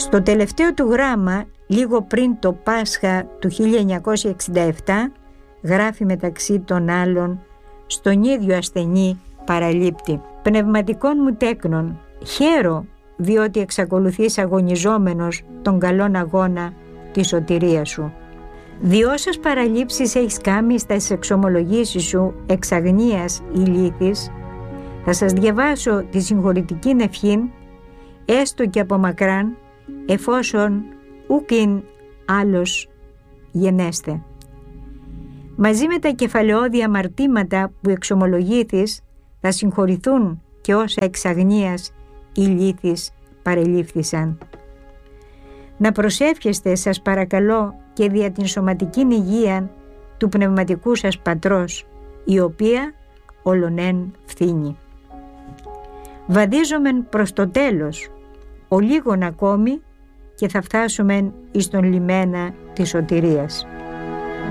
Στο τελευταίο του γράμμα, λίγο πριν το Πάσχα του 1967, γράφει μεταξύ των άλλων στον ίδιο ασθενή παραλήπτη: «Πνευματικών μου τέκνων, χαίρο διότι εξακολουθείς αγωνιζόμενος τον καλόν αγώνα της σωτηρίας σου. Δι' όσες παραλήψεις έχεις κάνει στις εξομολογήσεις σου εξ αγνίας ηλίθης, θα σας διαβάσω τη συγχωρητική ευχήν, έστω και από μακράν, εφόσον ούκειν άλλος γενέστε. Μαζί με τα κεφαλαιώδη αμαρτήματα που εξομολογήθης, θα συγχωρηθούν και όσα εξ αγνίας ηλίθης παρελήφθησαν. Να προσεύχεστε, σας παρακαλώ, και δια την σωματική υγεία του πνευματικού σας πατρός, η οποία ολονέν φθήνει. Βαδίζομεν προς το τέλος, ο λίγον ακόμη, και θα φτάσουμε εις τον λιμένα της σωτηρίας».